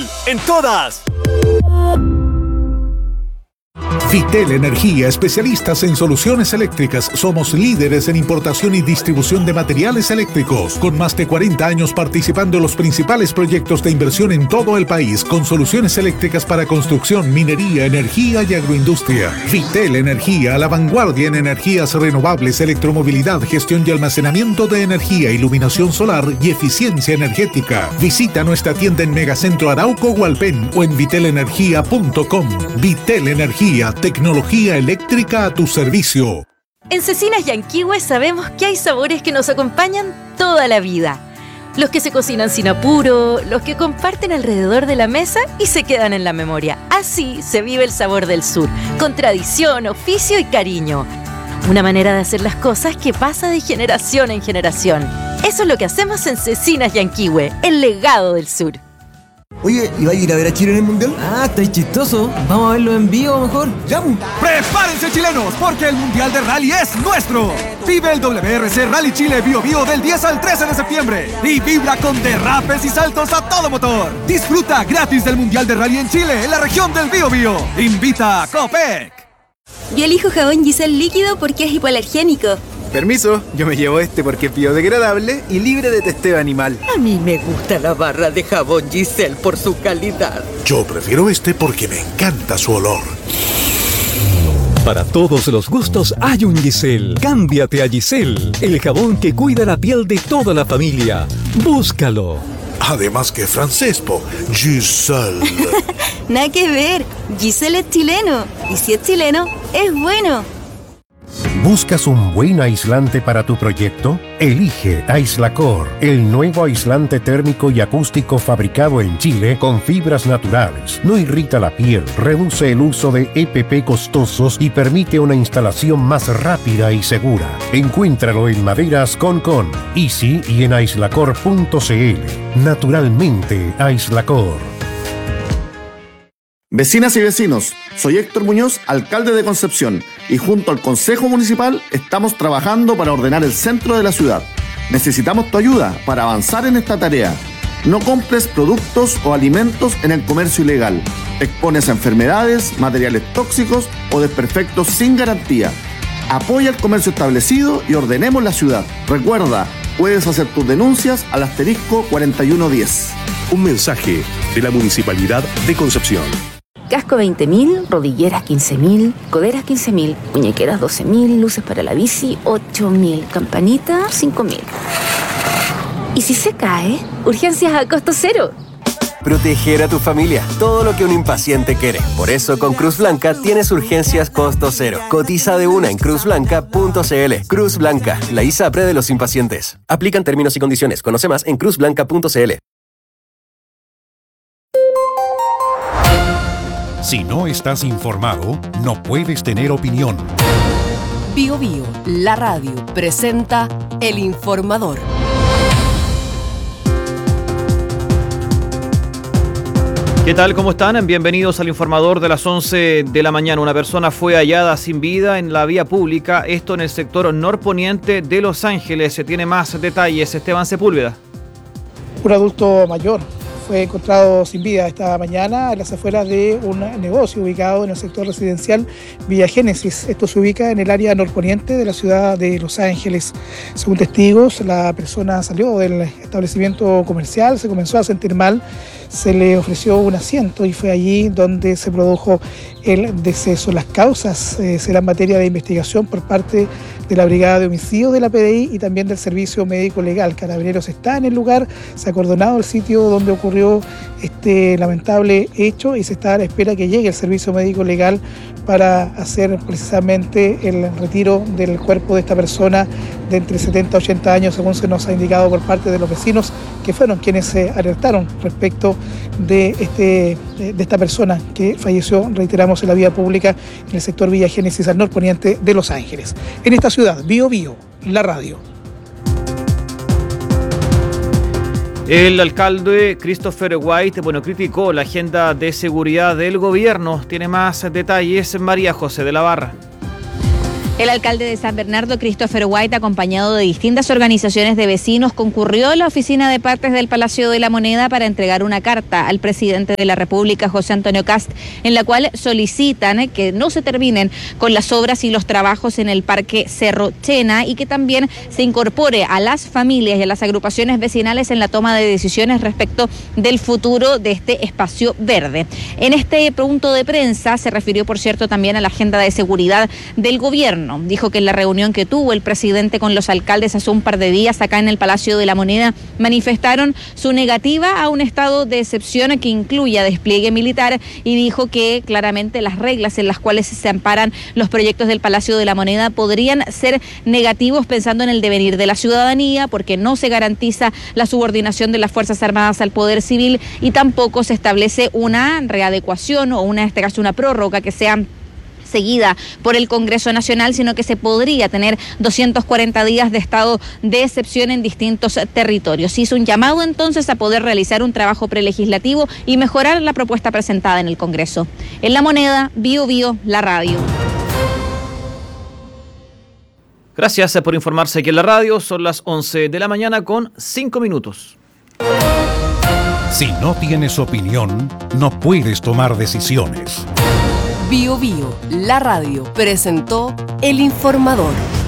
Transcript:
en todas. Vitel Energía, especialistas en soluciones eléctricas. Somos líderes en importación y distribución de materiales eléctricos, con más de 40 años participando en los principales proyectos de inversión en todo el país, con soluciones eléctricas para construcción, minería, energía y agroindustria. Vitel Energía, a la vanguardia en energías renovables, electromovilidad, gestión y almacenamiento de energía, iluminación solar y eficiencia energética. Visita nuestra tienda en Megacentro Arauco Hualpén o en vitelenergia.com. Vitel Energía, tecnología eléctrica a tu servicio. En Cecinas Yanquihue sabemos que hay sabores que nos acompañan toda la vida. Los que se cocinan sin apuro, los que comparten alrededor de la mesa y se quedan en la memoria. Así se vive el sabor del sur, con tradición, oficio y cariño. Una manera de hacer las cosas que pasa de generación en generación. Eso es lo que hacemos en Cecinas Yanquihue, el legado del sur. Oye, ¿y va a ir a ver a Chile en el Mundial? Ah, estáis chistoso. Vamos a verlo en vivo mejor. ¡Ya! ¡Prepárense, chilenos! Porque el Mundial de Rally es nuestro. Vive el WRC Rally Chile Bio Bio del 10 al 13 de septiembre. Y vibra con derrapes y saltos a todo motor. Disfruta gratis del Mundial de Rally en Chile, en la región del Bio Bio. Invita a Copec. Yo elijo jabón Giselle líquido porque es hipoalergénico. Permiso, yo me llevo este porque es biodegradable y libre de testeo animal. A mí me gusta la barra de jabón Giselle por su calidad. Yo prefiero este porque me encanta su olor. Para todos los gustos hay un Giselle. Cámbiate a Giselle, el jabón que cuida la piel de toda la familia. Búscalo. Además que francés, Giselle. Nada que ver, Giselle es chileno. Y si es chileno, es bueno. ¿Buscas un buen aislante para tu proyecto? Elige Aislacor, el nuevo aislante térmico y acústico fabricado en Chile con fibras naturales. No irrita la piel, reduce el uso de EPP costosos y permite una instalación más rápida y segura. Encuéntralo en Maderas Concon, Easy y en aislacor.cl. Naturalmente, Aislacor. Vecinas y vecinos, soy Héctor Muñoz, alcalde de Concepción, y junto al Consejo Municipal estamos trabajando para ordenar el centro de la ciudad. Necesitamos tu ayuda para avanzar en esta tarea. No compres productos o alimentos en el comercio ilegal. Te expones a enfermedades, materiales tóxicos o desperfectos sin garantía. Apoya el comercio establecido y ordenemos la ciudad. Recuerda, puedes hacer tus denuncias al asterisco 4110. Un mensaje de la Municipalidad de Concepción. Casco 20.000, rodilleras 15.000, coderas 15.000, muñequeras 12.000, luces para la bici 8.000, campanita 5.000. ¿Y si se cae? Urgencias a costo cero. Proteger a tu familia, todo lo que un impaciente quiere. Por eso con Cruz Blanca tienes urgencias costo cero. Cotiza de una en cruzblanca.cl. Cruz Blanca, la ISAPRE de los impacientes. Aplican términos y condiciones. Conoce más en cruzblanca.cl. Si no estás informado, no puedes tener opinión. Bio Bio, la radio, presenta El Informador. ¿Qué tal? ¿Cómo están? Bienvenidos al Informador de las 11 de la mañana. Una persona fue hallada sin vida en la vía pública, esto en el sector norponiente de Los Ángeles. Se tiene más detalles. Esteban Sepúlveda. Un adulto mayor fue encontrado sin vida esta mañana en las afueras de un negocio ubicado en el sector residencial Villa Génesis. Esto se ubica en el área norponiente de la ciudad de Los Ángeles. Según testigos, la persona salió del establecimiento comercial, se comenzó a sentir mal, se le ofreció un asiento y fue allí donde se produjo el deceso. Las causas serán materia de investigación por parte de la Brigada de Homicidios de la PDI y también del Servicio Médico Legal. Carabineros está en el lugar, se ha acordonado el sitio donde ocurrió este lamentable hecho y se está a la espera que llegue el Servicio Médico Legal para hacer precisamente el retiro del cuerpo de esta persona de entre 70 y 80 años, según se nos ha indicado por parte de los vecinos, que fueron quienes se alertaron respecto de esta persona que falleció, reiteramos, en la vía pública en el sector Villa Génesis al norponiente de Los Ángeles. En esta ciudad, Bio Bio, la radio. El alcalde Christopher White, criticó la agenda de seguridad del gobierno. Tiene más detalles María José de la Barra. El alcalde de San Bernardo, Christopher White, acompañado de distintas organizaciones de vecinos, concurrió a la oficina de partes del Palacio de la Moneda para entregar una carta al presidente de la República, José Antonio Kast, en la cual solicitan que no se terminen con las obras y los trabajos en el Parque Cerro Chena y que también se incorpore a las familias y a las agrupaciones vecinales en la toma de decisiones respecto del futuro de este espacio verde. En este punto de prensa se refirió, por cierto, también a la agenda de seguridad del gobierno. Dijo que en la reunión que tuvo el presidente con los alcaldes hace un par de días acá en el Palacio de la Moneda manifestaron su negativa a un estado de excepción que incluya despliegue militar y dijo que claramente las reglas en las cuales se amparan los proyectos del Palacio de la Moneda podrían ser negativos pensando en el devenir de la ciudadanía, porque no se garantiza la subordinación de las Fuerzas Armadas al Poder Civil y tampoco se establece una readecuación o en este caso una prórroga que sea seguida por el Congreso Nacional, sino que se podría tener 240 días de estado de excepción en distintos territorios. Hizo un llamado entonces a poder realizar un trabajo prelegislativo y mejorar la propuesta presentada en el Congreso. En La Moneda, Bio Bio, la radio. Gracias por informarse aquí en la radio. Son las 11 de la mañana con 5 minutos. Si no tienes opinión, no puedes tomar decisiones. Bio Bio, la radio, presentó El Informador.